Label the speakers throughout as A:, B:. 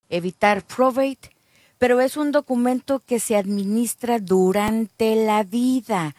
A: evitar probate, pero es un documento que se administra durante la vida.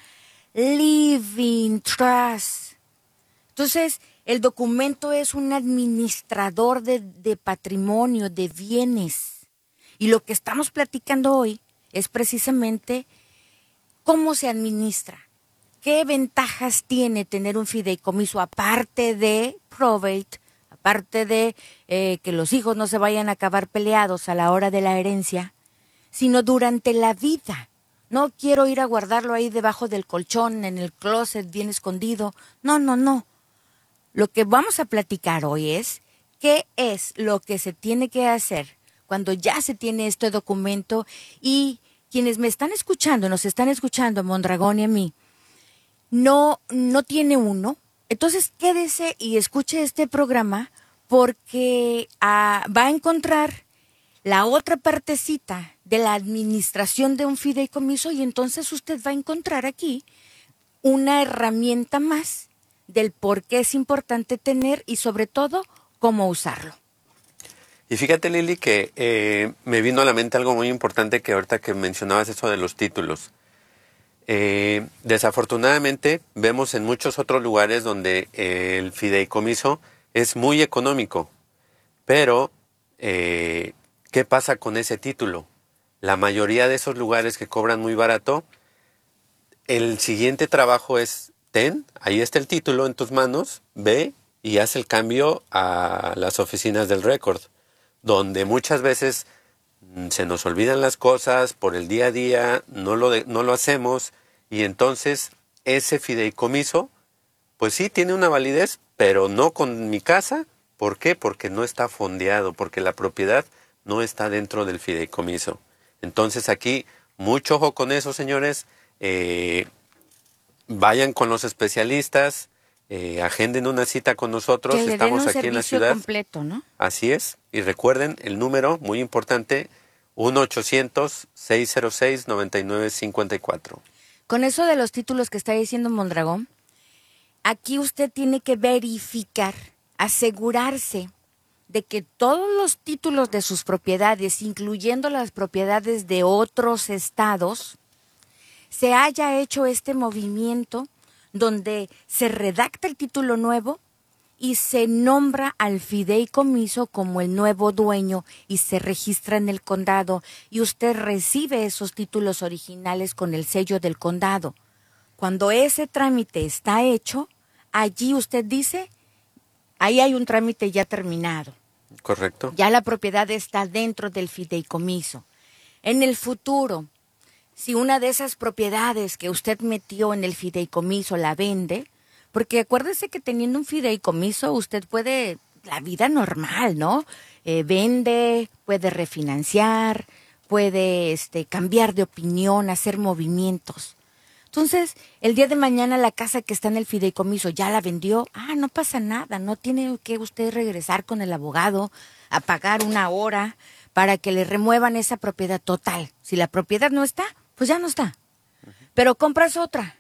A: Living trust. Entonces, el documento es un administrador de patrimonio, de bienes. Y lo que estamos platicando hoy es precisamente cómo se administra. ¿Qué ventajas tiene tener un fideicomiso aparte de probate, aparte de que los hijos no se vayan a acabar peleados a la hora de la herencia, sino durante la vida? No quiero ir a guardarlo ahí debajo del colchón, en el closet, bien escondido. No. Lo que vamos a platicar hoy es qué es lo que se tiene que hacer cuando ya se tiene este documento. Y quienes me están escuchando, nos están escuchando, Mondragón y a mí, no tiene uno. Entonces quédese y escuche este programa porque va a encontrar la otra partecita de la administración de un fideicomiso y entonces usted va a encontrar aquí una herramienta más del por qué es importante tener y sobre todo cómo usarlo.
B: Y fíjate, Lili, que me vino a la mente algo muy importante que ahorita que mencionabas eso de los títulos. Desafortunadamente vemos en muchos otros lugares donde el fideicomiso es muy económico, pero ¿qué pasa con ese título? La mayoría de esos lugares que cobran muy barato, el siguiente trabajo es, ahí está el título en tus manos, ve y haz el cambio a las oficinas del récord, donde muchas veces se nos olvidan las cosas por el día a día, no lo hacemos, y entonces ese fideicomiso, pues sí tiene una validez, pero no con mi casa. ¿Por qué? Porque no está fondeado, porque la propiedad no está dentro del fideicomiso. Entonces aquí, mucho ojo con eso, señores. Vayan con los especialistas, agenden una cita con nosotros.
A: Que le
B: estamos
A: den un
B: aquí en la
A: servicio
B: ciudad
A: completo, ¿no?
B: Así es. Y recuerden el número, muy importante, 1-800-606-9954.
A: Con eso de los títulos que está diciendo Mondragón, aquí usted tiene que verificar, asegurarse de que todos los títulos de sus propiedades, incluyendo las propiedades de otros estados, se haya hecho este movimiento donde se redacta el título nuevo y se nombra al fideicomiso como el nuevo dueño y se registra en el condado y usted recibe esos títulos originales con el sello del condado. Cuando ese trámite está hecho, allí usted dice, ahí hay un trámite ya terminado.
B: Correcto.
A: Ya la propiedad está dentro del fideicomiso. En el futuro, si una de esas propiedades que usted metió en el fideicomiso la vende, porque acuérdese que teniendo un fideicomiso usted puede, la vida normal, ¿no? Vende, puede refinanciar, puede cambiar de opinión, hacer movimientos. Entonces, el día de mañana la casa que está en el fideicomiso ya la vendió, no pasa nada, no tiene que usted regresar con el abogado a pagar una hora para que le remuevan esa propiedad total. Si la propiedad no está, pues ya no está. Pero compras otra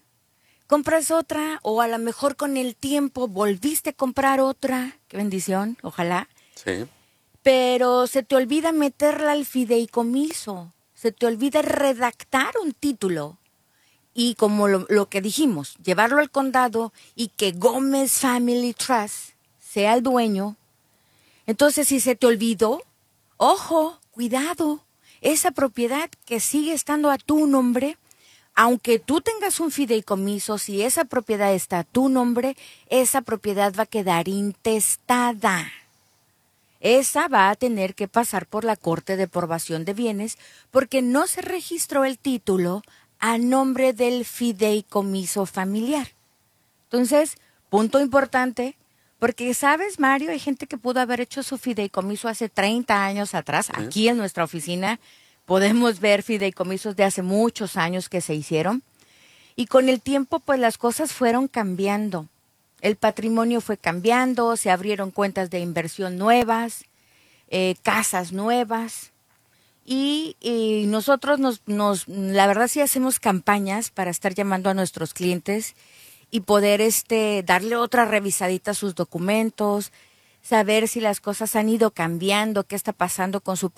A: o a lo mejor con el tiempo volviste a comprar otra, qué bendición, ojalá.
B: Sí.
A: Pero se te olvida meterla al fideicomiso, se te olvida redactar un título. Y como lo que dijimos, llevarlo al condado y que Gómez Family Trust sea el dueño. Entonces, si se te olvidó, ojo, cuidado, esa propiedad que sigue estando a tu nombre, aunque tú tengas un fideicomiso, si esa propiedad está a tu nombre, esa propiedad va a quedar intestada. Esa va a tener que pasar por la Corte de Probación de Bienes porque no se registró el título a nombre del fideicomiso familiar. Entonces, punto importante, porque sabes, Mario, hay gente que pudo haber hecho su fideicomiso hace 30 años atrás. Sí. Aquí en nuestra oficina podemos ver fideicomisos de hace muchos años que se hicieron. Y con el tiempo, pues las cosas fueron cambiando. El patrimonio fue cambiando, se abrieron cuentas de inversión nuevas, casas nuevas. Y nosotros la verdad sí hacemos campañas para estar llamando a nuestros clientes y poder darle otra revisadita a sus documentos, saber si las cosas han ido cambiando, qué está pasando con su